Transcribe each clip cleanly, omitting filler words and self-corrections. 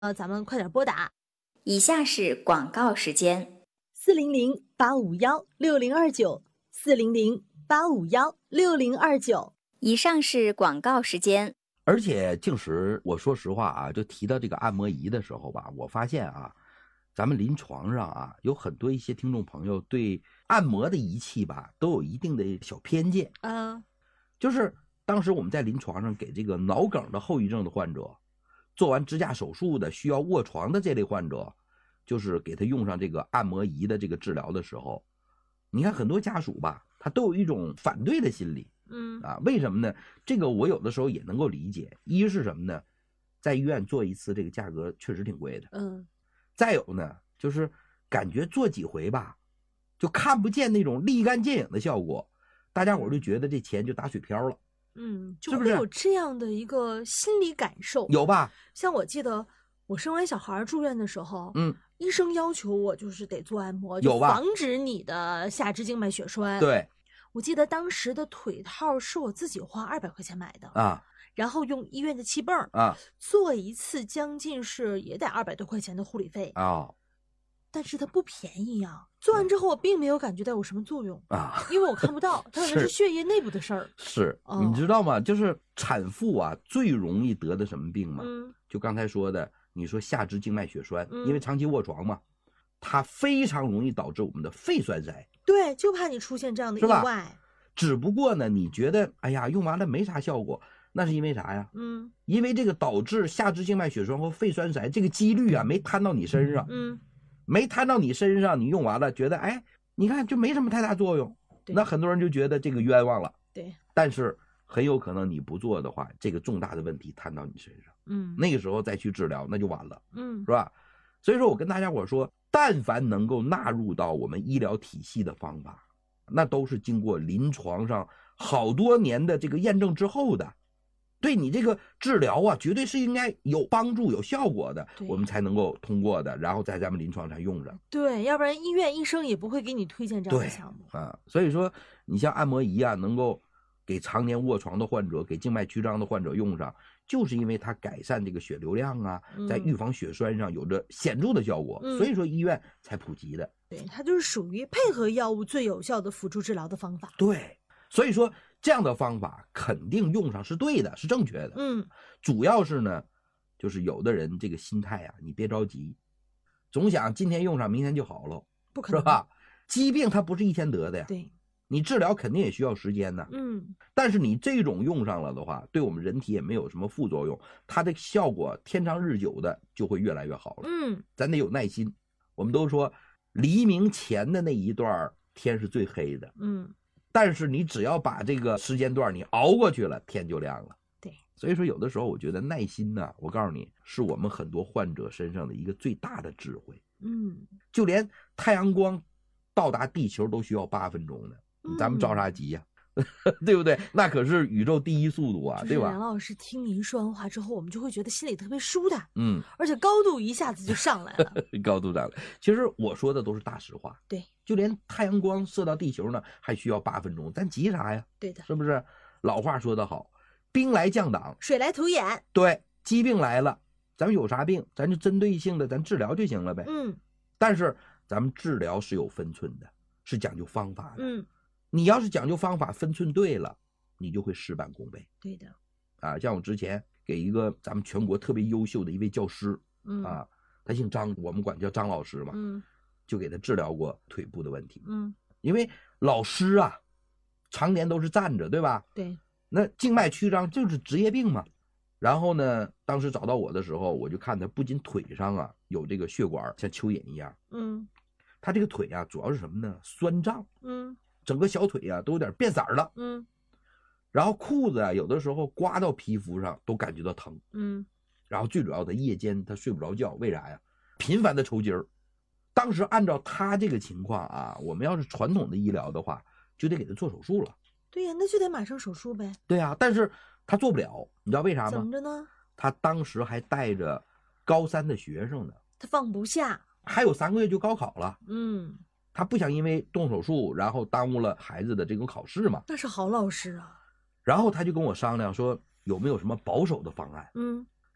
咱们快点拨打。 以下是广告时间 ：400-851-6029，400-851-6029。 以上是广告时间。 而且静时，我说实话啊，就提到这个按摩仪的时候吧，我发现啊，咱们临床上啊，有很多一些听众朋友对按摩的仪器吧，都有一定的小偏见。就是当时我们在临床上给这个脑梗的后遗症的患者，做完支架手术的需要卧床的这类患者，就是给他用上这个按摩仪的这个治疗的时候，你看很多家属吧，他都有一种反对的心理。为什么呢？这个我有的时候也能够理解。一是什么呢？在医院做一次这个价格确实挺贵的。再有呢，就是感觉做几回吧，就看不见那种立竿见影的效果，大家伙就觉得这钱就打水漂了。 就会有这样的一个心理感受。 有吧？ 像我记得我生完小孩住院的时候，医生要求我就是得做按摩，就防止你的下肢静脉血栓。 对。 我记得当时的腿套是我自己花200块钱买的然后用医院的气泵做一次将近是也得200多块钱的护理费但是它不便宜做完之后我并没有感觉到有什么作用因为我看不到，它可能是血液内部的事儿。 是，你知道吗？就是产妇啊最容易得的什么病吗？就刚才说的，你说下肢静脉血栓，因为长期卧床嘛，它非常容易导致我们的肺栓塞。 对，就怕你出现这样的意外。 只不过呢，你觉得哎呀用完了没啥效果，那是因为啥呀？因为这个导致下肢静脉血栓和肺栓塞这个几率啊没摊到你身上。没摊到你身上，你用完了觉得哎，你看就没什么太大作用，那很多人就觉得这个冤枉了。 对， 但是很有可能你不做的话，这个重大的问题摊到你身上。那个时候再去治疗那就晚了。是吧？所以说我跟大家伙说，但凡能够纳入到我们医疗体系的方法，那都是经过临床上好多年的这个验证之后的，对你这个治疗啊绝对是应该有帮助有效果的，我们才能够通过的，然后在咱们临床上用着。 对，要不然医院医生也不会给你推荐这样的项目。 所以说你像按摩仪啊，能够给常年卧床的患者，给静脉曲张的患者用上，就是因为它改善这个血流量啊，在预防血栓上有着显著的效果，所以说医院才普及的。 对，它就是属于配合药物最有效的辅助治疗的方法。 对，所以说这样的方法肯定用上是对的，是正确的。主要是呢，就是有的人这个心态啊，你别着急，总想今天用上明天就好了， 不可能， 是吧？疾病它不是一天得的呀。 对， 你治疗肯定也需要时间呢。但是你这种用上了的话，对我们人体也没有什么副作用，它的效果天长日久的就会越来越好了。咱得有耐心。我们都说黎明前的那一段天是最黑的。但是你只要把这个时间段你熬过去了，天就亮了。 对， 所以说有的时候我觉得耐心呢，我告诉你，是我们很多患者身上的一个最大的智慧。就连太阳光到达地球都需要8分钟呢，咱们着啥急呀？对不对？那可是宇宙第一速度啊，对吧？ 梁老师听您说完话之后，我们就会觉得心里特别舒坦，而且高度一下子就上来了。 高度上来，其实我说的都是大实话。 对， 就连太阳光射到地球呢，还需要8分钟，咱急啥呀？ 对的， 是不是？老话说得好，兵来将挡， 水来土掩。 对，疾病来了，咱们有啥病，咱就针对性的咱治疗就行了呗。但是咱们治疗是有分寸的，是讲究方法的。你要是讲究方法，分寸对了，你就会事半功倍。 对的。 像我之前给一个咱们全国特别优秀的一位教师，他姓张，我们管叫张老师嘛，就给他治疗过腿部的问题。因为老师啊，常年都是站着，对吧？ 对。 那静脉曲张就是职业病嘛。然后呢，当时找到我的时候，我就看他不仅腿上啊有这个血管像蚯蚓一样，他这个腿啊主要是什么呢？酸胀，整个小腿啊都有点变色了，然后裤子啊有的时候刮到皮肤上都感觉到疼，然后最主要的夜间他睡不着觉，为啥呀？频繁的抽筋儿。当时按照他这个情况啊，我们要是传统的医疗的话，就得给他做手术了。 对呀，那就得马上手术呗。 对呀，但是他做不了，你知道为啥吗？ 怎么着呢？ 他当时还带着高3的学生呢， 他放不下， 还有3个月就高考了。他不想因为动手术然后耽误了孩子的这种考试嘛。 那是好老师啊。 然后他就跟我商量说有没有什么保守的方案。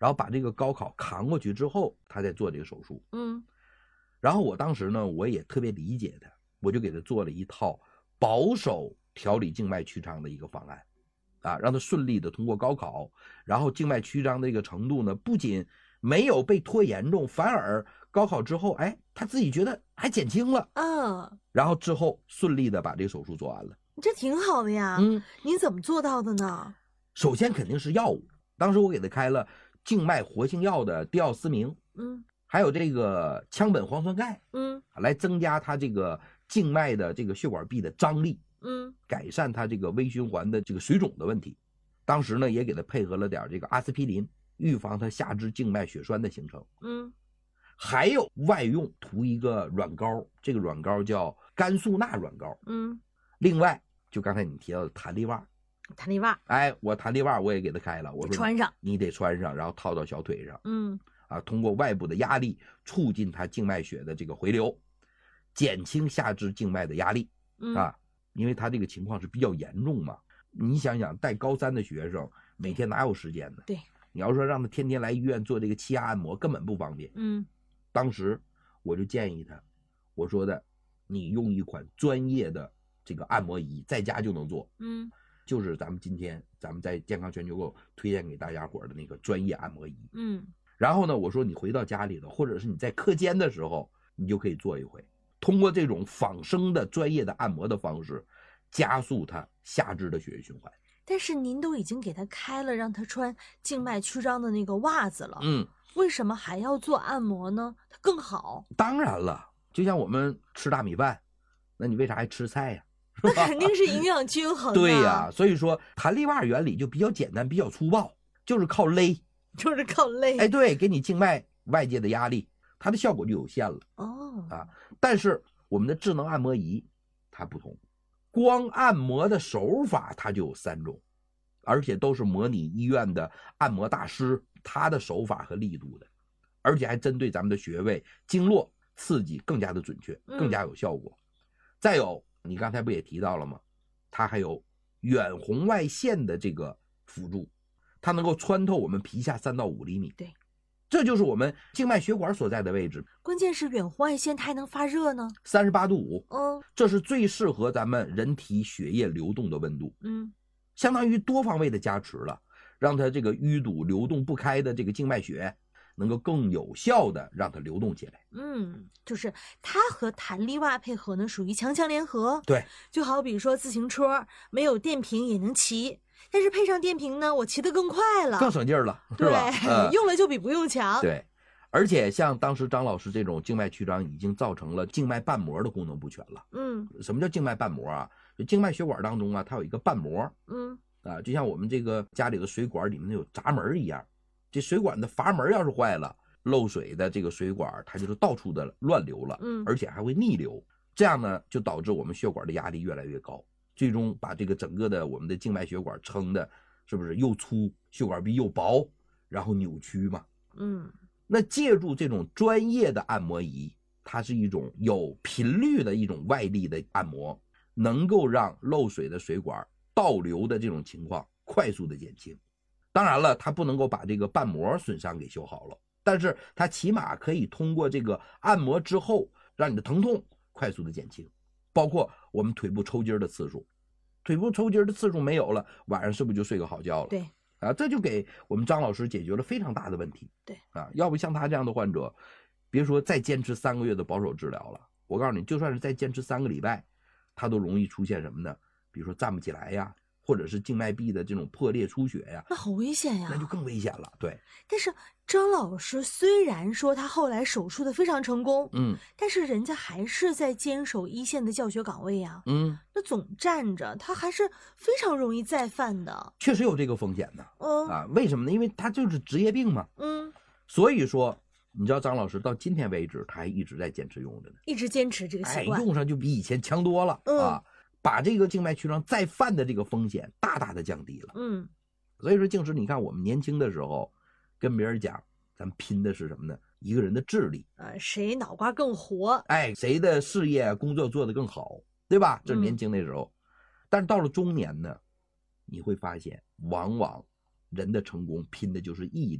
然后把这个高考扛过去之后，他再做这个手术。然后我当时呢，我也特别理解他，我就给他做了一套保守调理静脉曲张的一个方案，啊，让他顺利的通过高考，然后静脉曲张的这个程度呢，不仅没有被拖严重，反而高考之后，哎，他自己觉得还减轻了，然后之后顺利的把这个手术做完了。 这挺好的呀。您怎么做到的呢？ 首先肯定是药物，当时我给他开了静脉活性药的地奥司明，还有这个羟苯磺酸钙，来增加它这个静脉的这个血管壁的张力，改善它这个微循环的这个水肿的问题。当时呢，也给他配合了点这个阿司匹林，预防它下肢静脉血栓的形成。还有外用涂一个软膏，这个软膏叫甘素钠软膏。另外就刚才你提到的弹力袜，哎，我弹力袜我也给他开了，我说穿上， 你得穿上，然后套到小腿上。通过外部的压力促进它静脉血的这个回流，减轻下肢静脉的压力。因为他这个情况是比较严重嘛。你想想，带高3的学生每天哪有时间呢？ 对， 你要说让他天天来医院做这个气压按摩，根本不方便。当时我就建议他，我说的，你用一款专业的这个按摩仪，在家就能做。就是咱们今天在健康全球购推荐给大家伙的那个专业按摩仪。然后呢，我说你回到家里头，或者是你在课间的时候，你就可以做一回，通过这种仿生的专业的按摩的方式，加速它下肢的血液循环。 但是您都已经给他开了让他穿静脉曲张的那个袜子了，为什么还要做按摩呢？它更好。 当然了，就像我们吃大米饭，那你为啥还吃菜呀？ 那肯定是营养均衡。 对呀，所以说弹力袜原理就比较简单，比较粗暴，就是靠勒。哎，对，给你静脉外界的压力，它的效果就有限了。但是我们的智能按摩仪它不同，光按摩的手法它就有3种，而且都是模拟医院的按摩大师他的手法和力度的，而且还针对咱们的穴位经络刺激更加的准确，更加有效果。再有，你刚才不也提到了吗？它还有远红外线的这个辅助，它能够穿透我们皮下3到5厘米。 对， 这就是我们静脉血管所在的位置。 关键是远红外线它还能发热呢 ，38度5。这是最适合咱们人体血液流动的温度。相当于多方位的加持了，让它这个淤堵流动不开的这个静脉血能够更有效的让它流动起来。 就是它和弹力袜配合呢，属于强强联合。 对， 就好比说自行车没有电瓶也能骑，但是配上电瓶呢，我骑得更快了， 更省劲了， 是吧？ 对， 用了就比不用强。 对，而且像当时张老师这种静脉曲张已经造成了静脉瓣膜的功能不全了。什么叫静脉瓣膜啊？就静脉血管当中啊，它有一个瓣膜。就像我们这个家里的水管里面有闸门一样，这水管的阀门要是坏了，漏水的这个水管它就是到处的乱流了，而且还会逆流。这样呢，就导致我们血管的压力越来越高，最终把这个整个的我们的静脉血管撑的是不是又粗，血管壁又薄，然后扭曲嘛。那借助这种专业的按摩仪，它是一种有频率的一种外力的按摩，能够让漏水的水管倒流的这种情况快速的减轻。当然了，它不能够把这个瓣膜损伤给修好了，但是它起码可以通过这个按摩之后，让你的疼痛快速的减轻。包括我们腿部抽筋的次数，腿部抽筋的次数没有了，晚上是不是就睡个好觉了？ 对， 这就给我们张老师解决了非常大的问题。 对， 要不像他这样的患者，别说再坚持3个月的保守治疗了，我告诉你，就算是再坚持3个礼拜，他都容易出现什么呢？比如说站不起来呀，或者是静脉壁的这种破裂出血呀， 那好危险呀， 那就更危险了。对， 但是张老师虽然说他后来手术的非常成功，但是人家还是在坚守一线的教学岗位呀，那总站着，他还是非常容易再犯的。 确实有这个风险的，为什么呢？因为他就是职业病嘛，所以说，你知道张老师到今天为止，他还一直在坚持用着呢， 一直坚持这个习惯， 用上就比以前强多了把这个静脉曲张再犯的这个风险大大的降低了。所以说静师，你看我们年轻的时候跟别人讲，咱们拼的是什么呢？一个人的智力， 谁脑瓜更活， 谁的事业工作做得更好，对吧？这是年轻的时候。但是到了中年呢，你会发现往往人的成功拼的就是毅力了。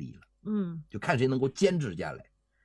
就看谁能够坚指甲来。